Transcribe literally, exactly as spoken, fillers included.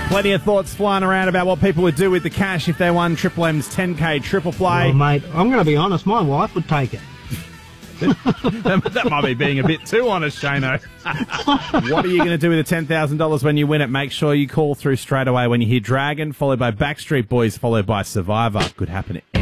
Plenty of thoughts flying around about what people would do with the cash if they won Triple M's ten K triple play. Well, mate, I'm going to be honest, my wife would take it. that, that might be being a bit too honest, Shano. What are you going to do with the ten thousand dollars when you win it? Make sure you call through straight away when you hear Dragon, followed by Backstreet Boys, followed by Survivor. Could happen